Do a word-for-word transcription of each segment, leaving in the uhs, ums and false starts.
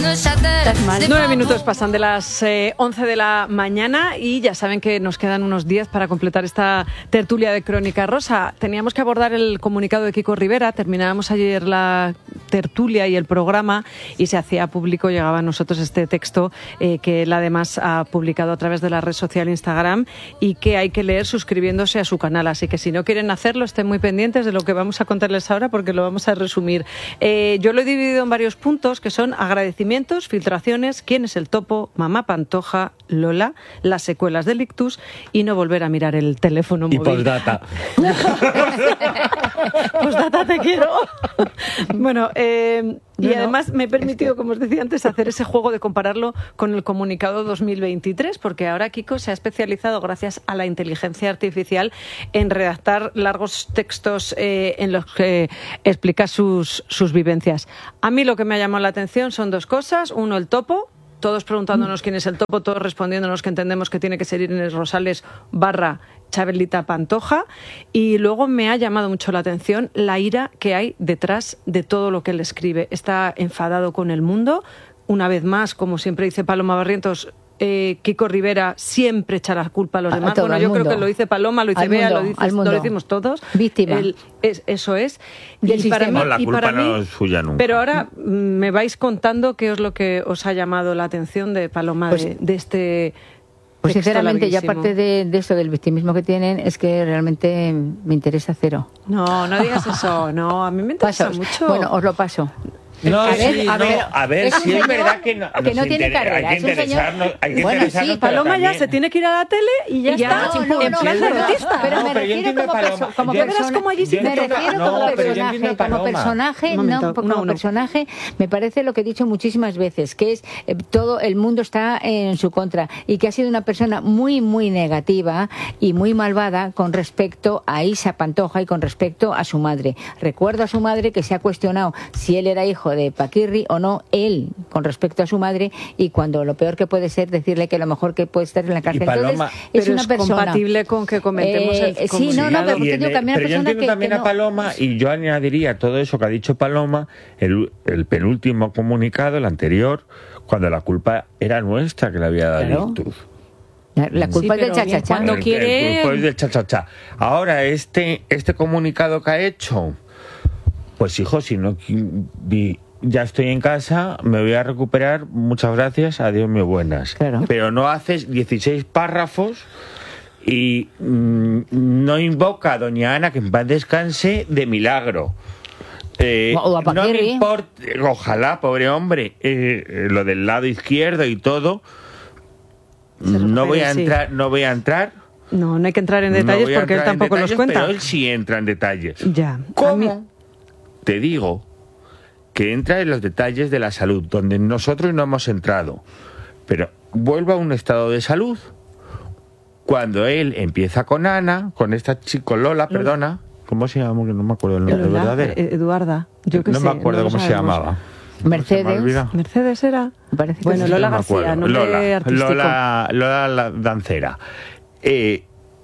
Nueve minutos pasan de las eh, once de la mañana y ya saben que nos quedan unos días para completar esta tertulia de Crónica Rosa. Teníamos que abordar el comunicado de Kiko Rivera, terminábamos ayer la tertulia y el programa y se hacía público, llegaba a nosotros este texto eh, que él además ha publicado a través de la red social Instagram y que hay que leer suscribiéndose a su canal. Así que si no quieren hacerlo, estén muy pendientes de lo que vamos a contarles ahora porque lo vamos a resumir. Eh, yo lo he dividido en varios puntos que son agradecimientos, filtraciones, quién es el topo, mamá Pantoja, Lola, las secuelas del ictus y no volver a mirar el teléfono móvil. Y postdata. Postdata te quiero. Bueno, eh, y no, además me he permitido, es que... como os decía antes, hacer ese juego de compararlo con el comunicado dos mil veintitrés, porque ahora Kiko se ha especializado, gracias a la inteligencia artificial, en redactar largos textos eh, en los que explica sus, sus vivencias. A mí lo que me ha llamado la atención son dos cosas. Uno, el topo. Todos preguntándonos quién es el topo, todos respondiéndonos que entendemos que tiene que ser Inés Rosales barra Chabelita Pantoja. Y luego me ha llamado mucho la atención la ira que hay detrás de todo lo que él escribe. Está enfadado con el mundo. Una vez más, como siempre dice Paloma Barrientos, eh, Kiko Rivera siempre echa la culpa a los demás. A bueno, yo mundo. creo que lo dice Paloma, lo dice al Bea, mundo, lo, dices, lo decimos todos. Víctima. El, es, eso es. Del y para sistema. mí, No, la y culpa para mí, no es suya nunca. Pero ahora mm, me vais contando qué es lo que os ha llamado la atención de Paloma, Pues, de, de este... Pues texto sinceramente, ya larguísimo. aparte de, de eso, del victimismo que tienen, es que realmente me interesa cero. No, no digas eso, no, a mí me interesa Pasos. mucho. Bueno, os lo paso. No, A ver, sí, a no, ver, a ver, es un si es señor verdad que no, que nos no tiene inter- carrera, hay es que un señor- interesarnos, hay que Bueno, interesarnos, sí, pero Paloma ya también- se tiene que ir a la tele y ya Y ya, está, no, no, en no, plan no, no, derrotista. pero me No, pero yo refiero entiendo como, a perso- Paloma. como Yo- persona, como allí sí yo te me entiendo- refiero no, como pero yo personaje, entiendo a como Paloma. personaje, Un momento, no, uno como a uno. personaje, me parece lo que he dicho muchísimas veces, que es eh, todo el mundo está en su contra y que ha sido una persona muy, muy negativa y muy malvada con respecto a Isa Pantoja y con respecto a su madre. Recuerdo a su madre que se ha cuestionado si él era hijo de Paquirri o no, él con respecto a su madre, y cuando lo peor que puede ser decirle que lo mejor que puede estar en la cárcel. Y Paloma- Entonces, es Pero una es persona compatible con que comentemos Eh, el sí, no, no, comunicado. pero Y usted en digo el- que a mí una pero yo persona entiendo que- también que a no- Paloma, y yo añadiría todo eso que ha dicho Paloma, el, el penúltimo comunicado, el anterior, cuando la culpa era nuestra que le había dado Claro. el ictus. La, la culpa Sí, es del pero bien, cha-cha-cha. cuando El- quiere- el culpa es del cha-cha-cha. Ahora, este, este comunicado que ha hecho, pues hijo, si no qui- vi- ya estoy en casa, me voy a recuperar, muchas gracias, adiós, muy buenas. Claro. Pero no haces dieciséis párrafos y mm, no invoca a doña Ana, que en paz descanse, de milagro. Eh, O a no me Paquirri. importa, ojalá, pobre hombre, eh, eh, lo del lado izquierdo y todo. Se No voy a recupere, sí. entrar, no voy a entrar. No, no hay que entrar en no detalles voy a porque él entrar en tampoco los detalles, cuenta. Pero él sí entra en detalles. Ya. a ¿Cómo? mí- Te digo que entra en los detalles de la salud, donde nosotros no hemos entrado. Pero vuelvo a un estado de salud. Cuando él empieza con Ana, con esta chica, Lola, perdona, ¿cómo se llama? Que no me acuerdo el nombre Lola, verdadero. eh, Eduarda, yo qué no sé. me acuerdo no lo cómo se sabemos. llamaba. Mercedes. Se me olvida. ¿Mercedes era? Me parece que Bueno, sí. Lola No me García, acuerdo. nombre Lola, artístico. Lola, Lola la dancera. Eh,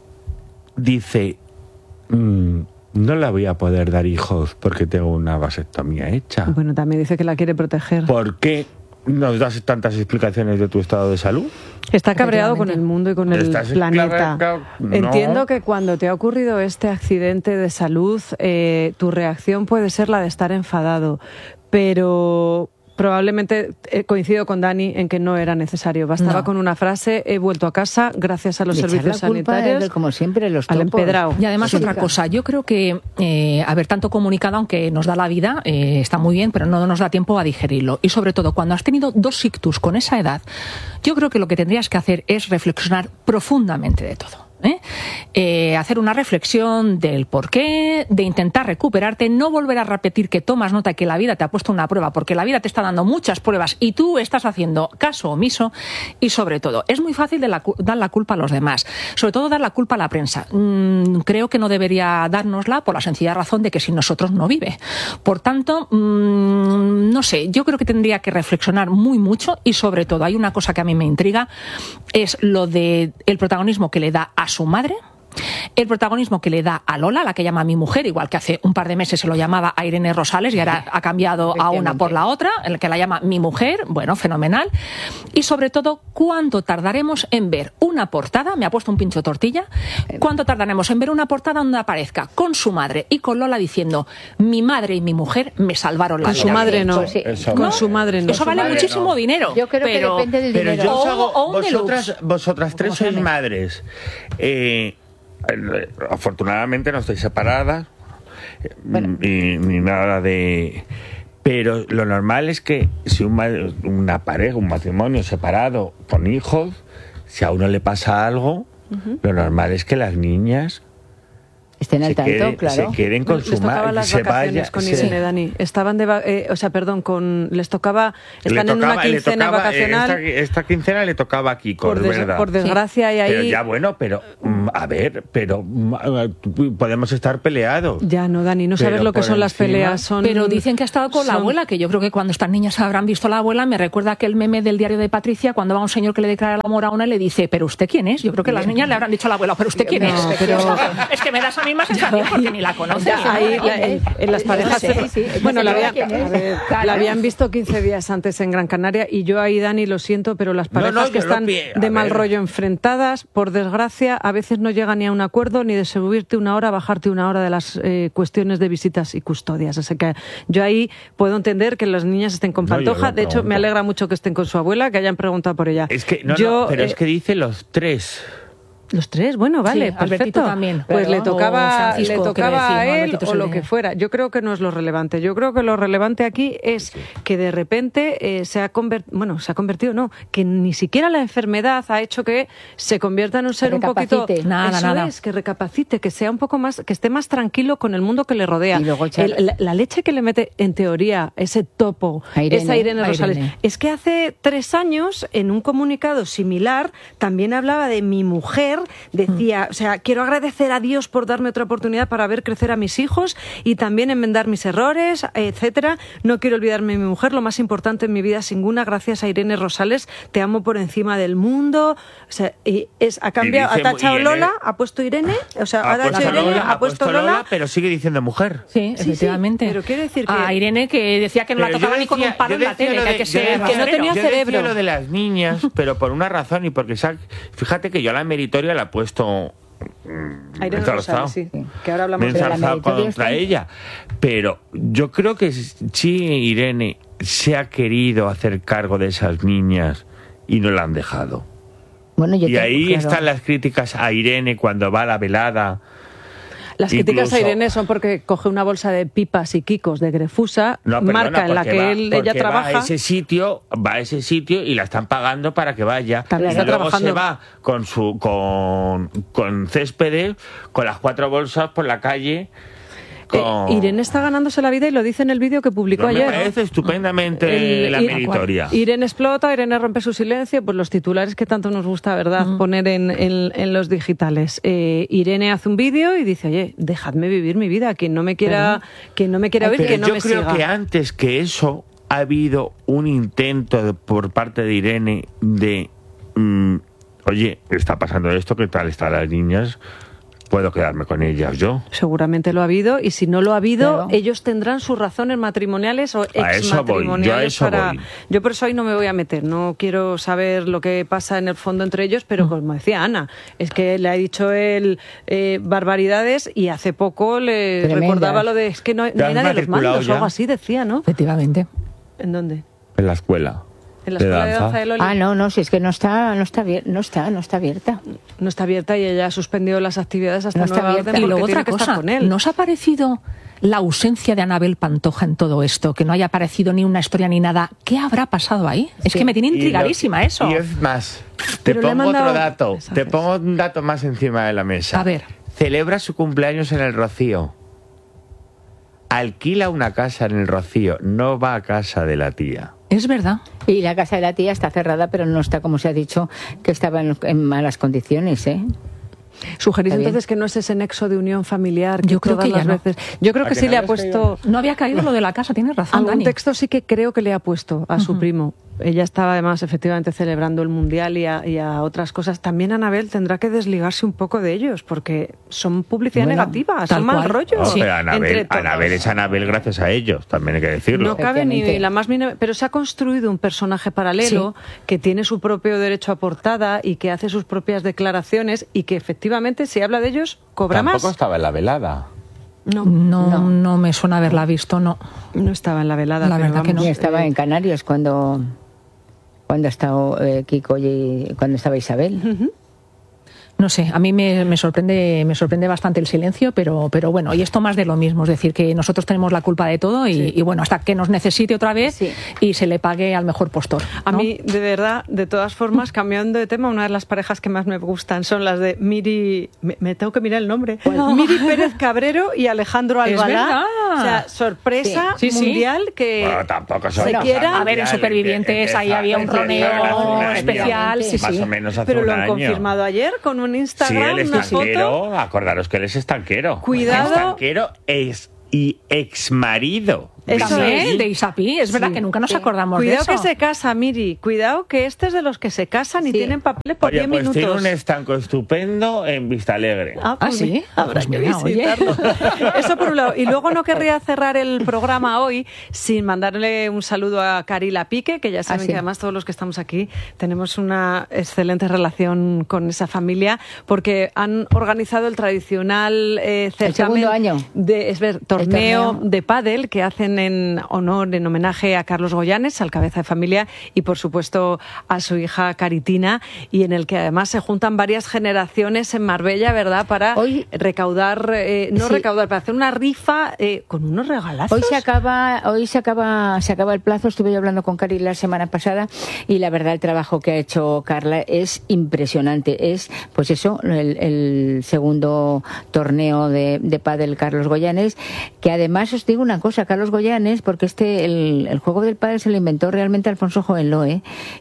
dice, mm, no la voy a poder dar hijos porque tengo una vasectomía hecha. Bueno, también dice que la quiere proteger. ¿Por qué nos das tantas explicaciones de tu estado de salud? Está cabreado con el mundo y con el ¿Estás planeta. cabreado? No. Entiendo que cuando te ha ocurrido este accidente de salud, eh, tu reacción puede ser la de estar enfadado, pero probablemente eh, coincido con Dani en que no era necesario. Bastaba No. con una frase: he vuelto a casa gracias a los Y echar servicios la culpa sanitarios. de- como siempre, los al topos. empedrado. Y además Sí. otra cosa, yo creo que, eh, a ver, tanto comunicado, aunque nos da la vida, eh, está muy bien, pero no nos da tiempo a digerirlo. Y sobre todo, cuando has tenido dos ictus con esa edad, yo creo que lo que tendrías que hacer es reflexionar profundamente de todo. ¿eh? Eh, hacer una reflexión del porqué, de intentar recuperarte, no volver a repetir que tomas nota que la vida te ha puesto una prueba, porque la vida te está dando muchas pruebas y tú estás haciendo caso omiso. Y sobre todo, es muy fácil de la, dar la culpa a los demás, sobre todo dar la culpa a la prensa. Mm, creo que no debería dárnosla por la sencilla razón de que sin nosotros no vive. Por tanto, mmm, no sé, yo creo que tendría que reflexionar muy mucho y sobre todo hay una cosa que a mí me intriga, es lo de el protagonismo que le da a su madre El protagonismo que le da a Lola, la que llama a mi mujer, igual que hace un par de meses se lo llamaba a Irene Rosales y ahora ha cambiado a una por la otra, el que la llama mi mujer, bueno, fenomenal. Y sobre todo, ¿cuánto tardaremos en ver una portada? Me ha puesto un pincho de tortilla. ¿Cuánto tardaremos en ver una portada donde aparezca con su madre y con Lola diciendo mi madre y mi mujer me salvaron la vida? Con su madre no. Pues sí. Eso Con no. su madre no. Eso vale madre muchísimo no. dinero. Yo creo pero, que depende del Pero dinero. yo os O- hago, o un vosotras, deluxe. vosotras tres ¿Cómo se sois llama? madres. Eh, afortunadamente no estáis separadas, Bueno. ni, ni nada de... Pero lo normal es que si un, ma- una pareja, un matrimonio separado con hijos, si a uno le pasa algo, lo normal es que las niñas Estén al se, tanto, queden, claro. se queden con les su tocaban madre, las se vacaciones vaya, con se- Irene, Dani. Estaban de, va- eh, o sea, perdón, con les tocaba, le están en una tocaba- le quincena tocaba, eh, vacacional. Esta, esta quincena le tocaba a Kiko, por, es des- verdad. por desgracia y ahí Pero ya bueno, pero mm, a ver, pero mm, podemos estar peleados. ya no, Dani, no Pero sabes lo que por son las encima- peleas. Son, Pero dicen que ha estado con la son- abuela, que yo creo que cuando estas niñas habrán visto a la abuela, me recuerda aquel meme del diario de Patricia, cuando va un señor que le declara el amor a una y le dice, ¿pero usted quién es? Yo creo que las niñas le habrán dicho a la abuela, ¿pero usted quién No, es? pero- Es que me da esa misma sensación porque ni la conoces. Ya, ahí, la- en, en las parejas Sí, se- sí, bueno, la no sé habían, quién es. a ver, Claro. la habían visto quince días antes en Gran Canaria y yo ahí, Dani, lo siento, pero las No, parejas no, que yo lo están pi- a de mal ver. rollo enfrentadas, por desgracia, a veces no llegan ni a un acuerdo ni de subirte una hora, bajarte una hora de las eh, cuestiones de visitas y custodias. Así que yo ahí puedo entender que las niñas estén con No, yo Pantoja. lo De hecho, me pregunto. alegra mucho que estén con su abuela, que hayan preguntado por ella. Es que, no, yo, no, pero eh, es que dice los tres. Los tres, bueno, vale, Sí, Albertito perfecto. también, Pues claro. le tocaba, O Francisco, le quiero tocaba decir, a ¿no? él Albertito o es lo el que de- fuera. Yo creo que no es lo relevante. Yo creo que lo relevante aquí es que de repente eh, se ha convertido, bueno, se ha convertido, no, que ni siquiera la enfermedad ha hecho que se convierta en un ser un poquito, recapacite. Nada, eso nada. es, que recapacite, que sea un poco más, que esté más tranquilo con el mundo que le rodea. Y luego echar- El- la, la leche que le mete en teoría ese topo, A Irene, esa Irene a Rosales, Irene. es que hace tres años, en un comunicado similar, también hablaba de mi mujer, decía, o sea, quiero agradecer a Dios por darme otra oportunidad para ver crecer a mis hijos y también enmendar mis errores, etcétera. No quiero olvidarme de mi mujer, lo más importante en mi vida, sin ninguna, gracias a Irene Rosales, te amo por encima del mundo. O sea, y es, ha cambiado, dice ha tachado Irene- Lola, ha puesto Irene, o sea, ha, Ha tachado puesto Irene, Lola, ha puesto Lola. pero sigue diciendo mujer. Sí, Sí, sí, efectivamente. pero quiere decir que- A Irene, que decía que no la Pero yo tocaba ni con decía- un palo yo en la decía tele, lo que hay de- que yo ser decía- que no tenía yo cerebro. decía lo de las niñas, pero por una razón y porque sa- fíjate que yo a la meritoria la he puesto mm, A Irene enzarzado. Rosales, sí, que ahora hablamos Me he de la enzarzado meritoria contra está- ella, pero yo creo que sí Irene se ha querido hacer cargo de esas niñas y no la han dejado. Bueno, yo Y tengo- ahí claro. están las críticas a Irene cuando va a la velada. Las críticas a Incluso- Irene son porque coge una bolsa de pipas y quicos de Grefusa, No, perdona, marca en la porque que va- él, ella porque trabaja. Va a ese sitio, va a ese sitio y la están pagando para que vaya. También y está luego trabajando. se va con su con, con Céspedes, con las cuatro bolsas por la calle. Eh, Con... Irene está ganándose la vida y lo dice en el vídeo que publicó No, me ayer. parece estupendamente El- la y- meritoria. Irene explota, Irene rompe su silencio, pues los titulares que tanto nos gusta, ¿verdad?, poner en, en- en los digitales. Eh, Irene hace un vídeo y dice, oye, dejadme vivir mi vida, quien no me quiera, quien no me quiera oír, Pero que no yo me creo siga. que antes que eso ha habido un intento de- por parte de Irene de, mm, oye, está pasando esto, ¿qué tal están las niñas? Puedo quedarme con ellas yo. Seguramente lo ha habido, y si no lo ha habido, Claro. ellos tendrán sus razones matrimoniales o A eso voy, yo a exmatrimoniales eso para. voy. Yo por eso ahí no me voy a meter, no quiero saber lo que pasa en el fondo entre ellos, pero como decía Ana, es que le ha dicho él eh, barbaridades y hace poco le Tremendas. recordaba lo de es que no, no ¿Te hay has nadie de los matriculado mandos o ya? algo así, decía, ¿no? Efectivamente. ¿En dónde? En la escuela. En la escuela de danza de Loli. Ah, no, no, si es que no está, no está, abier- no está, no está abierta. No está abierta y ella ha suspendido las actividades hasta No está nueva abierta. orden Y porque luego tiene otra que estar cosa, con él. ¿nos ha parecido la ausencia de Anabel Pantoja en todo esto? Que no haya aparecido ni una historia ni nada. ¿Qué habrá pasado ahí? Es Sí. que me tiene Y lo- intrigadísima eso. Y es más, te Pero le ha pongo mandado otro dato, mensajes. te pongo un dato más encima de la mesa. A ver. Celebra su cumpleaños en el Rocío. Alquila una casa en el Rocío, no va a casa de la tía. Es verdad. Y la casa de la tía está cerrada, pero no está, como se ha dicho, que estaba en, en malas condiciones, ¿eh? Sugerís Está bien. entonces que no es ese nexo de unión familiar que Yo creo todas que ya las no. veces. Yo creo ¿A que que sí no le ha habías puesto No había caído lo de la casa, tienes razón, algún Dani. texto, sí que creo que le ha puesto a su primo. ella estaba además efectivamente celebrando el Mundial y a, y a otras cosas. También Anabel tendrá que desligarse un poco de ellos, porque son publicidad Bueno, negativa, son mal rollo. No, Sí. pero Anabel, Anabel es Anabel gracias a ellos, también hay que decirlo. No cabe ni la más mínima, pero se ha construido un personaje paralelo sí. que tiene su propio derecho a portada y que hace sus propias declaraciones y que efectivamente si habla de ellos cobra Tampoco más. Tampoco estaba en la velada. No, no, no, no me suena haberla visto, no. No estaba en la velada. La pero verdad vamos, que no. Ni estaba en Canarias cuando, cuando estaba eh, Kiko y cuando estaba Isabel. Uh-huh. No sé, a mí me, me sorprende me sorprende bastante el silencio, pero pero bueno, y esto más de lo mismo, es decir, que nosotros tenemos la culpa de todo y, sí. y bueno, hasta que nos necesite otra vez sí. y se le pague al mejor postor, ¿no? A mí, de verdad, de todas formas, cambiando de tema, una de las parejas que más me gustan son las de Miri, me, me tengo que mirar el nombre, no. Miri Pérez Cabrero y Alejandro Albalá. O sea, sorpresa sí. Sí, mundial sí. que bueno, tampoco son se no, quiera. A ver, en Supervivientes ahí había un roneo especial, sí, más sí. o menos hace pero un lo han año. confirmado ayer con un Instagram, sí, él una es estanquero, foto. Acordaros que él es estanquero. Cuidado. Estanquero es y exmarido. Eso es, de Isapi, es verdad sí, que nunca nos sí. acordamos Cuidado de eso. Cuidado que se casa, Miri, cuidado que este es de los que se casan y sí. tienen papeles por oye, diez pues minutos. Tiene un estanco estupendo en Vistalegre. Ah, pues ¿Ah sí? Habrá pues que mira, visitarlo. Eso por un lado. Y luego no querría cerrar el programa hoy sin mandarle un saludo a Carila Pique, que ya saben ah, sí. que además todos los que estamos aquí tenemos una excelente relación con esa familia, porque han organizado el tradicional eh, certamen el segundo año. de es ver, torneo, torneo de pádel que hacen en honor, en homenaje a Carlos Goyanes, al cabeza de familia, y por supuesto a su hija Caritina, y en el que además se juntan varias generaciones en Marbella, ¿verdad? Para hoy, recaudar, eh, no sí. recaudar, para hacer una rifa eh, con unos regalazos. Hoy se acaba, hoy se acaba, se acaba el plazo. Estuve yo hablando con Cari la semana pasada y la verdad el trabajo que ha hecho Carla es impresionante. Es, pues eso, el, el segundo torneo de, de pádel Carlos Goyanes, que además os digo una cosa, Carlos Goyanes, porque este el, el juego del pádel se lo inventó realmente Alfonso Jovenloe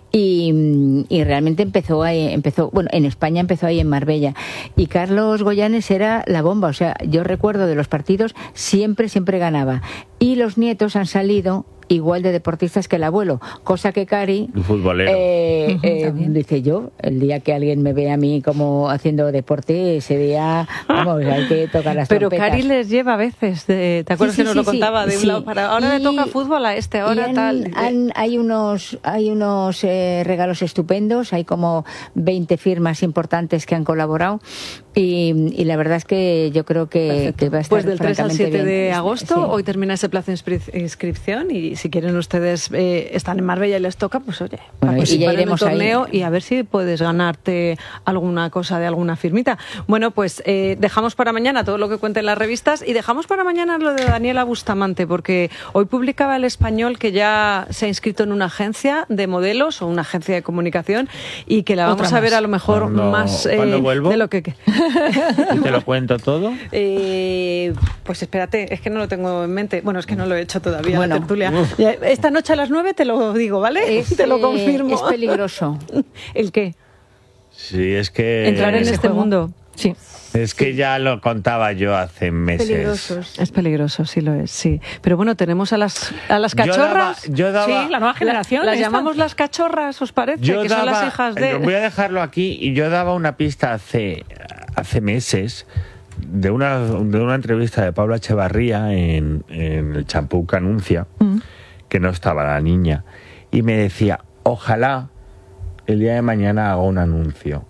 y, y realmente empezó ahí, empezó, bueno, en España empezó ahí en Marbella, y Carlos Goyanes era la bomba, o sea, yo recuerdo de los partidos siempre, siempre ganaba, y los nietos han salido igual de deportistas que el abuelo, cosa que Cari futbolero. Eh, eh, dice yo, el día que alguien me ve a mí como haciendo deporte, ese día, vamos, hay que tocar las pero trompetas. Cari les lleva a veces, de, ¿te acuerdas sí, sí, que nos sí, lo contaba? Sí, de un sí. lado para ahora y, le toca fútbol a este, ahora han, tal. Han, hay unos, hay unos eh, regalos estupendos, hay como veinte firmas importantes que han colaborado y, y la verdad es que yo creo que, que va a estar pues del tres al siete bien. de agosto, sí. hoy termina ese plazo de inscripción y si quieren ustedes eh, están en Marbella y les toca, pues oye, bueno, participar y ya en iremos el torneo ahí. Y a ver si puedes ganarte alguna cosa de alguna firmita. Bueno, pues eh, dejamos para mañana todo lo que cuenten las revistas y dejamos para mañana lo de Daniela Bustamante, porque hoy publicaba El Español que ya se ha inscrito en una agencia de modelos o una agencia de comunicación y que la vamos a ver a lo mejor cuando, más eh, vuelvo, de lo que... ¿Te lo cuento todo? Eh, pues espérate, es que no lo tengo en mente. Bueno, es que no lo he hecho todavía, bueno, la tertulia. Esta noche a las nueve te lo digo, ¿vale? Es, te lo confirmo. Es peligroso. ¿El qué? Sí, es que... Entrar en este juego? mundo. Sí. Es que sí. ya lo contaba yo hace meses. Peligrosos. Es peligroso, sí lo es, sí. Pero bueno, tenemos a las a las cachorras. Yo daba, yo daba, sí, la nueva generación. La, las llamamos las cachorras, ¿os parece? Yo que daba, son las hijas de... Voy a dejarlo aquí y yo daba una pista hace, hace meses de una, de una entrevista de Paula Echevarría en, en el champú que anuncia, mm. que no estaba la niña, y me decía, ojalá el día de mañana haga un anuncio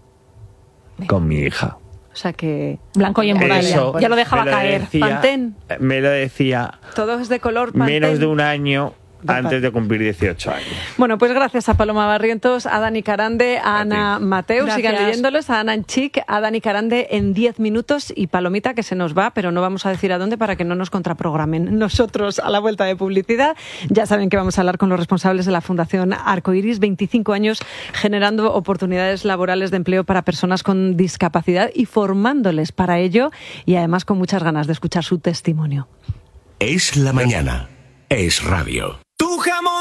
Venga. con mi hija. O sea que... Blanco y en muralla. Ya lo dejaba lo caer. Decía, Pantén. Me lo decía... Todo es de color Pantén. Menos de un año... antes de cumplir dieciocho años. Bueno, pues gracias a Paloma Barrientos, a Dani Carande, a, a Ana ti. Mateu, gracias. Sigan leyéndolos, a Ana Enchic, a Dani Carande en diez minutos y Palomita que se nos va, pero no vamos a decir a dónde para que no nos contraprogramen. Nosotros a la vuelta de publicidad, ya saben que vamos a hablar con los responsables de la Fundación Arcoiris, veinticinco años generando oportunidades laborales de empleo para personas con discapacidad y formándoles para ello y además con muchas ganas de escuchar su testimonio. Es la mañana, es radio. Tu jamón